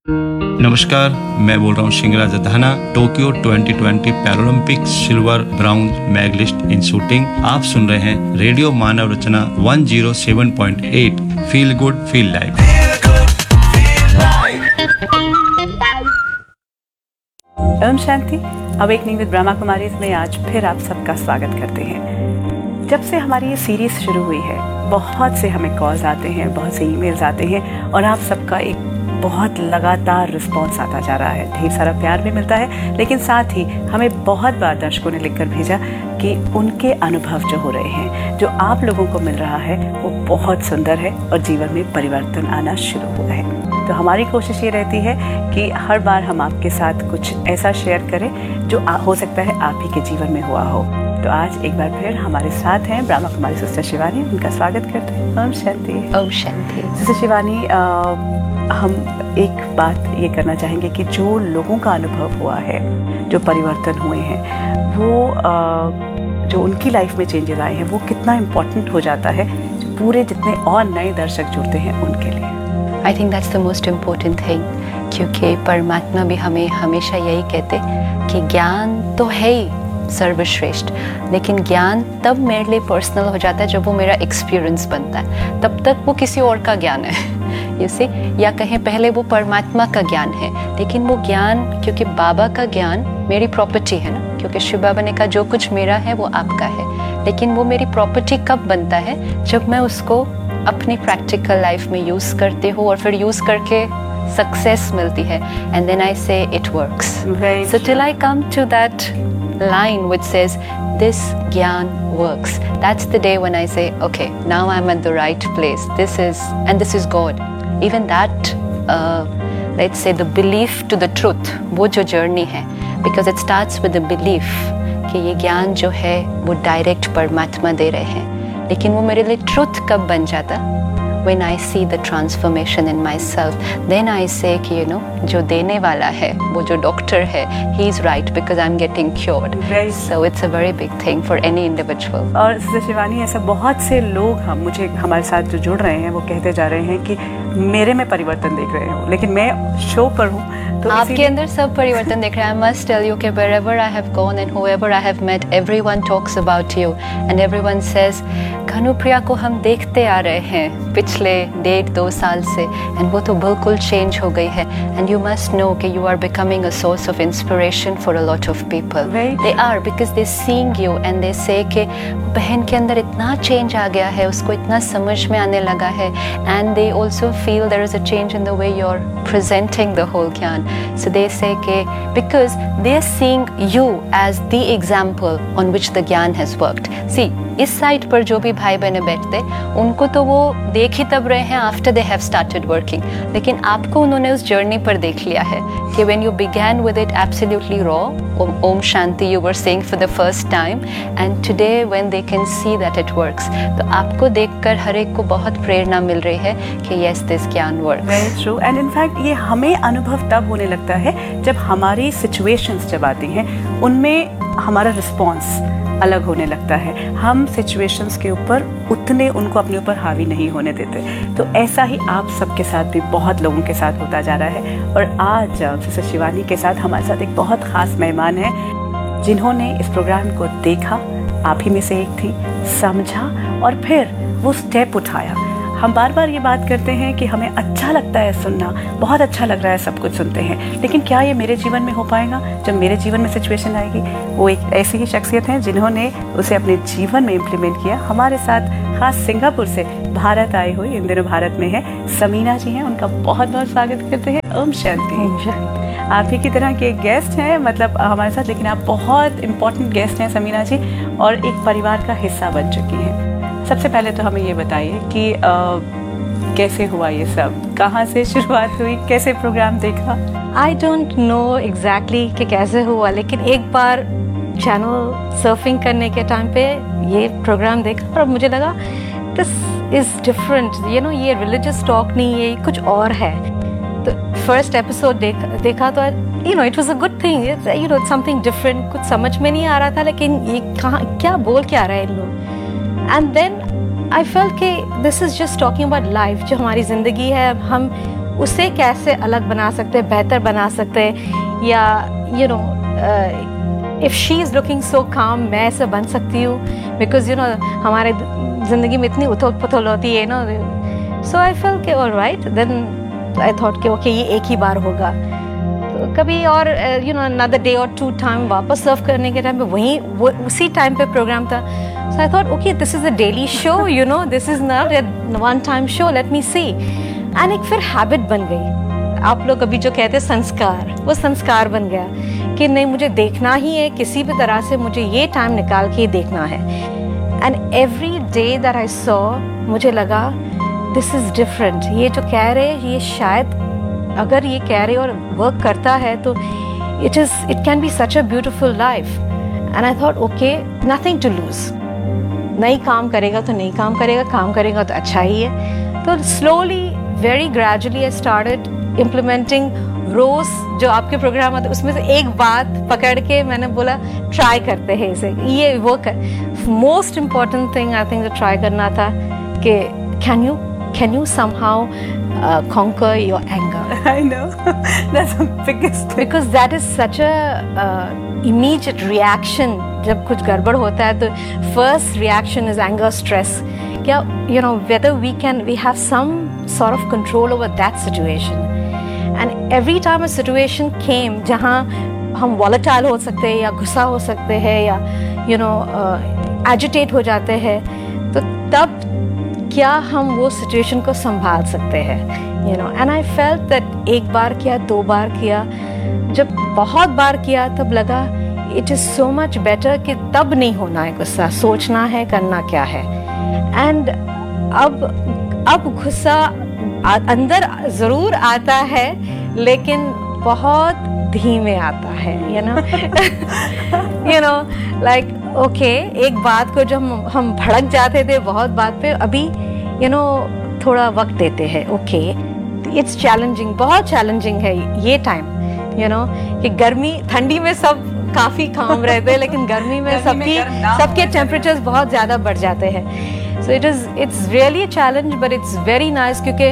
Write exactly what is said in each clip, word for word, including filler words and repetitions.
नमस्कार, मैं बोल रहा हूँ शिंगराज धाना, Tokyo twenty twenty Paralympic silver brown medallist इन शूटिंग। आप सुन रहे हैं radio Manav Rachna one zero seven point eight, feel good feel live. Om Shanti. Awakening with Brahma Kumaris में आज फिर आप सबका स्वागत करते हैं। जब से हमारी ये सीरीज शुरू हुई है, बहुत से हमें कॉल्स आते हैं, बहुत से ईमेल्स आते हैं और आप सबका एक बहुत लगातार रिस्पॉन्स आता जा रहा है। ढेर सारा प्यार भी मिलता है, लेकिन साथ ही हमें बहुत बार दर्शकों ने लिखकर भेजा कि उनके अनुभव जो हो रहे हैं, जो आप लोगों को मिल रहा है, वो बहुत सुंदर है और जीवन में परिवर्तन आना शुरू हुआ है। तो हमारी कोशिश ये रहती है कि हर बार हम आपके साथ कुछ ऐसा शेयर करें जो आ, हो सकता है आप ही के जीवन में हुआ हो। तो आज एक बार फिर हमारे साथ हैं ब्रह्मा कुमारी सिस्टर शिवानी। उनका स्वागत करते हैं। ओम शांति। ओम शांति। सिस्टर शिवानी, आ, हम एक बात ये करना चाहेंगे कि जो लोगों का अनुभव हुआ है, जो परिवर्तन हुए हैं, वो आ, जो उनकी लाइफ में चेंजेस आए हैं, वो कितना इम्पोर्टेंट हो जाता है पूरे जितने और नए दर्शक जुड़ते हैं उनके लिए। I think that's the most important thing, क्योंकि परमात्मा भी हमें हमेशा यही कहते कि ज्ञान तो है ही सर्वश्रेष्ठ, लेकिन ज्ञान तब मेरे लिए पर्सनल हो जाता है जब वो मेरा एक्सपीरियंस बनता है। तब तक वो किसी और का ज्ञान है, यू सी, या कहें पहले वो परमात्मा का ज्ञान है। लेकिन वो ज्ञान, क्योंकि बाबा का ज्ञान मेरी प्रॉपर्टी है ना, क्योंकि शिव बाबा ने कहा जो कुछ मेरा है वो आपका है। लेकिन वो मेरी प्रॉपर्टी कब बनता है? जब मैं उसको अपनी प्रैक्टिकल लाइफ में यूज़ करती हूँ और फिर यूज़ करके सक्सेस मिलती है, एंड देन आई से it works. So till I come to that line which says this gyan works, that's the day when I say okay, now I'm at the right place, this is and this is God. Even that uh, let's say the belief to the truth, वो जो journey है, because it starts with the belief कि ये ज्ञान जो है वो direct परमात्मा दे रहे हैं। लेकिन वो मेरे लिए truth कब बन जाता? When I see the transformation in myself, then I say कि you know जो देने वाला है, वो जो डॉक्टर है, he is right because I'm getting cured. Right. So it's a very big thing for any individual. और सिस्टर शिवानी, ऐसा बहुत से लोग हम मुझे हमारे साथ जो जुड़ रहे हैं वो कहते जा रहे हैं कि मेरे में परिवर्तन देख रहे हो, लेकिन मैं शो पर हूँ तो आपके अंदर सब परिवर्तन देख रहे हैं। I must tell you कि wherever I have gone and whoever I have met, everyone talks about you and everyone says Kanupriya को हम देखते आ रहे हैं पिछले डेढ़ दो साल से, एंड वो तो बिल्कुल चेंज हो गई है। एंड यू मस्ट नो कि you are becoming a source of inspiration for a lot of people. They are, because they seeing you and they से कि बहन के अंदर इतना चेंज आ गया है, उसको इतना समझ में आने लगा है, and they also feel there is a change in the way you are presenting the whole ज्ञान। सो दे से कि because they are seeing you as the example on which the ज्ञान हैज वर्कड। सी, इस साइड पर जो भी भाई बहने बैठते, उनको तो वो देख ही तब रहे हैं after they have started working, लेकिन आपको उन्होंने उस जर्नी पर देख लिया है कि when you began with it absolutely raw, Om Shanti you were saying for the first time, and today when they can see that it works, तो आपको देखकर हर एक को बहुत प्रेरणा मिल रही है कि यस, दिस ज्ञान works. Very true. And in fact ये हमें अनुभव तब होने लगता है जब हमारी सिचुएशंस जब आती हैं, उनमें हमारा रिस्पॉन्स अलग होने लगता है। हम सिचुएशंस के ऊपर उतने उनको अपने ऊपर हावी नहीं होने देते। तो ऐसा ही आप सबके साथ भी बहुत लोगों के साथ होता जा रहा है। और आज सिस्टर शिवानी के साथ हमारे साथ एक बहुत ख़ास मेहमान है, जिन्होंने इस प्रोग्राम को देखा, आप ही में से एक थी, समझा और फिर वो स्टेप उठाया। हम बार बार ये बात करते हैं कि हमें अच्छा लगता है सुनना, बहुत अच्छा लग रहा है सब कुछ सुनते हैं, लेकिन क्या ये मेरे जीवन में हो पाएगा? जब मेरे जीवन में सिचुएशन आएगी, वो एक ऐसी ही शख्सियत है जिन्होंने उसे अपने जीवन में इम्प्लीमेंट किया। हमारे साथ खास सिंगापुर से भारत आए हुए, इन दिनों भारत में है, समीना जी हैं। उनका बहुत बहुत स्वागत करते हैं। ओम शांति। आप ही की तरह के एक गेस्ट हैं, मतलब हमारे साथ, लेकिन आप बहुत इम्पोर्टेंट गेस्ट हैं समीना जी, और एक परिवार का हिस्सा बन चुकी हैं। सबसे पहले तो हमें ये बताइए कि आ, कैसे हुआ ये सब, कहाँ से शुरुआत हुई, कैसे प्रोग्राम देखा? आई डोंट नो एग्जैक्टली कि कैसे हुआ, लेकिन एक बार चैनल सर्फिंग करने के टाइम पे ये प्रोग्राम देखा और मुझे लगा this is different, you know, ये रिलीजियस टॉक नहीं, ये कुछ और है। तो फर्स्ट एपिसोड देखा देखा तो you know it was a good thing, you know something different. कुछ समझ में नहीं आ रहा था, लेकिन ये कहाँ क्या बोल क्या रहे हैं इन लोग। एंड देन आई फेल्ट कि this is just talking about life, जो हमारी ज़िंदगी है, हम उसे कैसे अलग बना सकते हैं, बेहतर बना सकते हैं, या you know if she is looking so काम, मैं ऐसे बन सकती हूँ, बिकॉज यू नो हमारे ज़िंदगी में इतनी उथल पुथल होती है ना. सो आई फेल के all right, then I thought कि ओके ये एक ही बार होगा. तो कभी और यू नो अनदर डे और टू टाइम वापस सर्व करने के टाइम पे वहीं वो उसी टाइम पे प्रोग्राम था. सो I thought okay this is a daily show, you know this is not a one time show, let me C. And एक फिर हैबिट बन गई. आप लोग अभी जो कहते हैं संस्कार, वो संस्कार बन गया कि नहीं मुझे देखना ही है, किसी भी तरह से मुझे ये टाइम निकाल के ही देखना है. And every day that I saw मुझे लगा दिस इज़ डिफरेंट. ये जो कह रहे हैं ये शायद अगर ये कह रहे और वर्क करता है तो it is it can be such a beautiful life. And I thought okay nothing to lose. नहीं काम करेगा तो नहीं काम करेगा, काम करेगा तो अच्छा ही है. तो slowly very gradually I started implementing. रोज़ जो आपके प्रोग्राम होते उसमें से एक बात पकड़ के मैंने बोला ट्राई करते हैं इसे, ये वो कर. Most important thing I think जो ट्राई करना था कि can you can you somehow conquer your anger. I know. That's the biggest thing. Because that is such a uh, immediate reaction. जब कुछ गड़बड़ होता है तो first reaction is anger, stress. क्या you know whether we can we have some sort of control over that situation. And every time a situation came जहाँ हम volatile हो सकते हैं या गुस्सा हो सकते हैं या you know uh, agitate हो जाते हैं, तो तब क्या हम वो सिचुएशन को संभाल सकते हैं, you know. And I felt that एक बार किया, दो बार किया, जब बहुत बार किया तब लगा it is so much better कि तब नहीं होना है गुस्सा, सोचना है करना क्या है. एंड अब अब गुस्सा अंदर ज़रूर आता है लेकिन बहुत धीमे आता है, you know. You know like okay एक बात को जब हम हम भड़क जाते थे बहुत बात पे, अभी यू नो थोड़ा वक्त देते हैं. ओके इट्स चैलेंजिंग, बहुत चैलेंजिंग है ये टाइम, यू नो कि गर्मी ठंडी में सब काफ़ी काम रहते हैं लेकिन गर्मी में सबकी सबके टेम्परेचर्स बहुत ज़्यादा बढ़ जाते हैं. So it is it's really a challenge but it's very nice, क्योंकि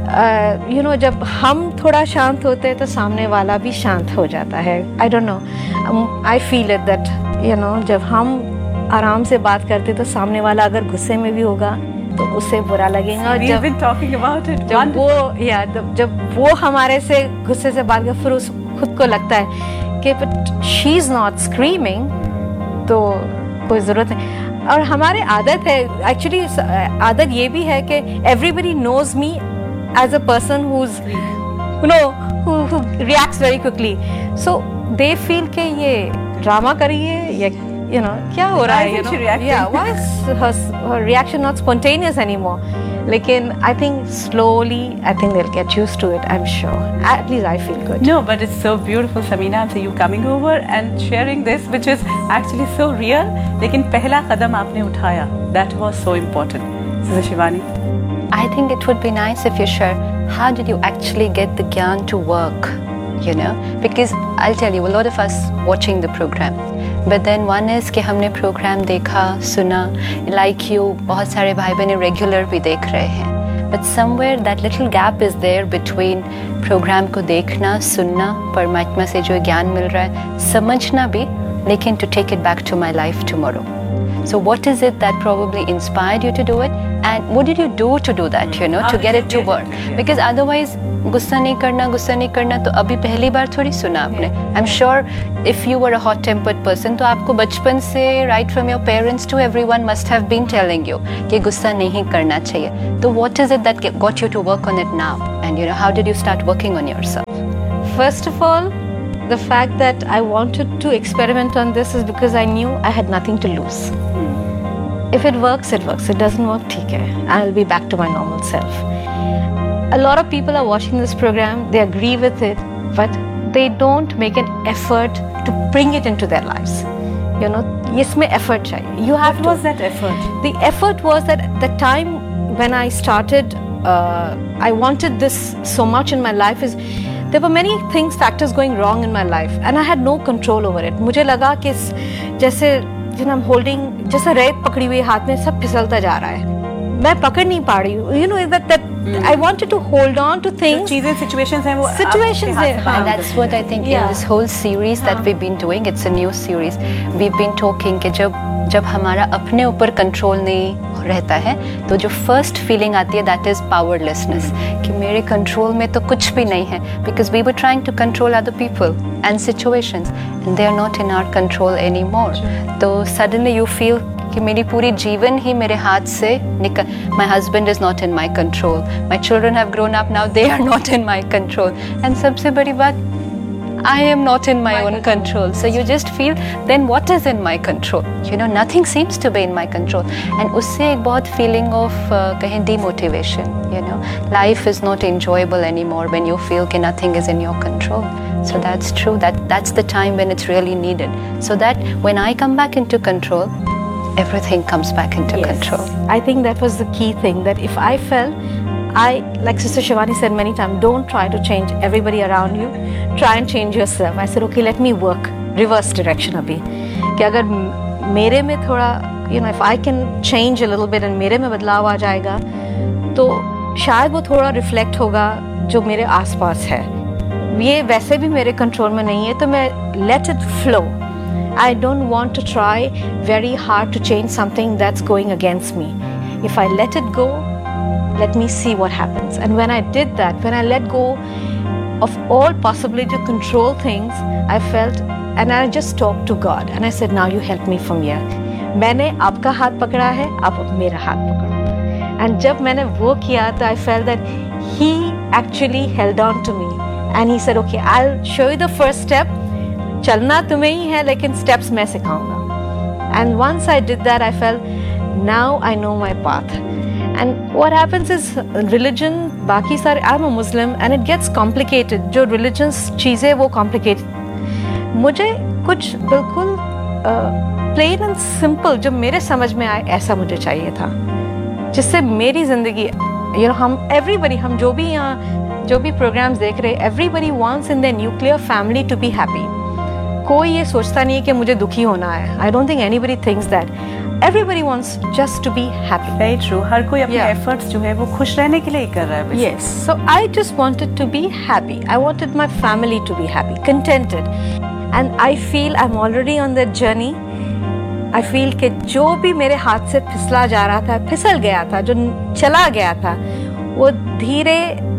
यू नो जब हम थोड़ा शांत होते हैं तो सामने वाला भी शांत हो जाता है. I don't know, I feel it that you know जब हम आराम से बात करते तो सामने वाला अगर गुस्से में भी होगा तो उसे बुरा लगेगा. So जब been talking about it. जब वो या जब जब वो हमारे से गुस्से से बात कर फिर उस खुद को लगता है कि but she is not screaming, तो कोई ज़रूरत नहीं. और हमारे आदत है एक्चुअली, आदत ये भी है कि everybody knows me as a person who is you know who reacts very quickly. So they feel के ये ड्रामा करिए या you know क्या हो रहा है, you know yeah why is her, her reaction not spontaneous anymore. लेकिन I think slowly I think they'll get used to it, I'm sure. At least I feel good. No, but it's so beautiful, Samina, so you coming over and sharing this, which is actually so real. लेकिन पहला कदम आपने उठाया, that was so important. Sister Shivani, I think it would be nice if you share how did you actually get the Gyan to work, you know, because I'll tell you a lot of us watching the program, but then one is कि हमने program देखा सुना, like you बहुत सारे भाई बहन regular भी देख रहे हैं, but somewhere that little gap is there between program को देखना सुनना, परमात्मा से जो ज्ञान मिल रहा है समझना भी, लेकिन to take it back to my life tomorrow. So what is it that probably inspired you to do it, and what did you do to do that, you know, to get it to work? Because otherwise गुस्सा नहीं करना गुस्सा नहीं करना तो अभी पहली बार थोड़ी सुना आपने. I am sure if you were a hot tempered person तो आपको बचपन से right from your parents to everyone must have been telling you कि गुस्सा नहीं करना चाहिए. तो what is it that got you to work on it now, and you know how did you start working on yourself? First of all, the fact that I wanted to experiment on this is because I knew I had nothing to lose. If it works, it works. It doesn't work, ठीक है. I'll be back to my normal self. A lot of people are watching this program, they agree with it, but they don't make an effort to bring it into their lives. You know, इसमें effort चाहिए. You have what to. was that effort? The effort was that at the time when I started, uh, I wanted this so much in my life is there were many things, factors going wrong in my life, and I had no control over it. मुझे लगा कि जैसे you know, I'm holding जैसे रेत पकड़ी हुई हाथ में सब फिसलता जा रहा है. मैं पकड़ नहीं पा रही हूँ, you know that that I wanted to hold on to जो things. चीजें situations हैं वो Situations आपके हैं, हाथ से हाँ. And that's what I think Yeah. in this whole series that we've been doing, it's a new series. We've been talking कि जब जब हमारा अपने ऊपर कंट्रोल नहीं रहता है तो जो फर्स्ट फीलिंग आती है दैट इज पावरलेसनेस, कि मेरे कंट्रोल में तो कुछ भी नहीं है, because we were trying to control other people and situations and they are not in our control any more. तो सडनली यू फील कि मेरी पूरी जीवन ही मेरे हाथ से निकल. My husband is not in my control, my children have grown up now, they are not in my control, and सबसे बड़ी बात I am not in my, my own control. control. So you just feel, then what is in my control? You know, nothing seems to be in my control. And उससे एक बहुत feeling of uh, कहें demotivation. You know, life is not enjoyable anymore when you feel कि nothing is in your control. So that's true. That that's the time when it's really needed. So that when I come back into control, everything comes back into Yes. control. I think that was the key thing, that if I felt, I, like Sister Shivani said many times, don't try to change everybody around you, try and change yourself. I said, okay, let me work reverse direction अभी, कि अगर म- मेरे में थोड़ा, you know, if I can change a little bit and मेरे में बदलाव आ जाएगा तो शायद वो थोड़ा रिफ्लेक्ट होगा जो मेरे आसपास है. ये वैसे भी मेरे कंट्रोल में नहीं है तो मैं let it flow. I don't want to try very hard to change something that's going against me. If I let it go, let me see what happens. And when I did that, when I let go of all possibility to control things, I felt, and I just talked to God and I said, now you help me from here. मैंने आपका हाथ पकड़ा है, आप अब मेरा हाथ पकड़ो. And जब मैंने वो किया तो I felt that He actually held on to me and He said, okay, I'll show you the first step. चलना तुम्हें ही है लेकिन steps मैं सिखाऊंगा. And once I did that, I felt, now I know my path. And what happens is religion, बाकी सारे, I'm a Muslim and it gets complicated. जो religious चीज़ें वो complicated. मुझे कुछ बिल्कुल uh, plain and simple जो मेरे समझ में आए ऐसा मुझे चाहिए था, जिससे मेरी ज़िंदगी, you know, हम everybody, हम जो भी यहाँ जो भी programs देख रहे, everybody wants in their nuclear family to be happy. कोई ये सोचता नहीं है कि मुझे दुखी होना है. I don't think anybody thinks that. Everybody wants just to be happy. Very true. हर कोई अपने Yeah. efforts जो है वो खुश रहने के लिए ही कर रहा है. basically. Yes. So I just wanted to be happy. I wanted my family to be happy, contented. And I feel I'm already on that journey. I feel कि जो भी मेरे हाथ से फिसला जा रहा था, फिसल गया था, जो चला गया था, वो धीरे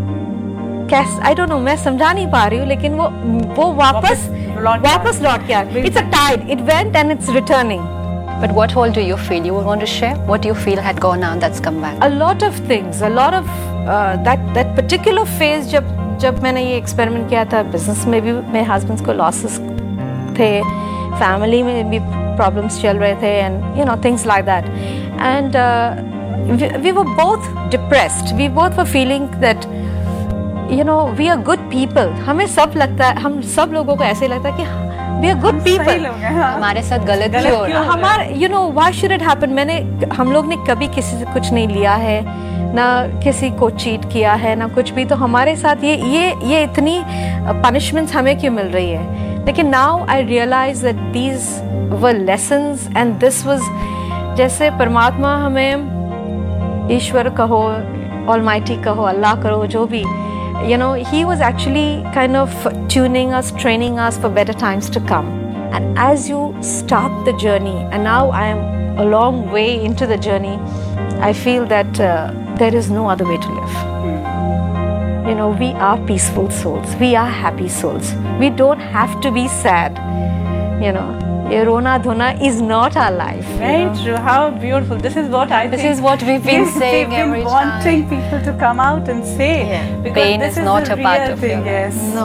कैस I don't know, मैं समझा नहीं पा रही हूँ, लेकिन वो वो वापस लौट गया. वापस लौट गया. It's a tide. It went and it's returning. But what all do you feel? You want to share what you feel had gone on that's come back? A lot of things, a lot of uh, that that particular phase जब जब मैंने ये experiment किया था, business में भी मेरे husbands को losses थे, family में भी problems चल रहे थे, and you know things like that, and uh, we, we were both depressed. We both were feeling that you know we are good people. हमें सब लगता है, हम सब लोगों को ऐसे लगता है कि we are good सही people. लोग हैं, हाँ. हमारे साथ गलत गलत क्यों हो क्यों रहा है? हमारे you know why should it happen? मैंने हम लोग ने कभी किसी से कुछ नहीं लिया है, ना किसी को चीट किया है, ना कुछ भी, तो हमारे साथ ये ये ये इतनी punishments हमें क्यों मिल रही है? लेकिन now I realize that these were lessons and this was, जैसे परमात्मा हमें ईश्वर कहो, Almighty कहो, अल्लाह करो, जो भी, you know, He was actually kind of tuning us, training us for better times to come. And as you start the journey, and now I am a long way into the journey, I feel that uh, there is no other way to live. You know, we are peaceful souls. We are happy souls. We don't have to be sad. You know, ये रोना धोना is not our life. you Very know. true. How beautiful. This is what I This think. is what we've been We've- saying we've been every wanting time. people to come out and say. Yeah. Because Pain this is is not the a part real of thing, your life. yes. No.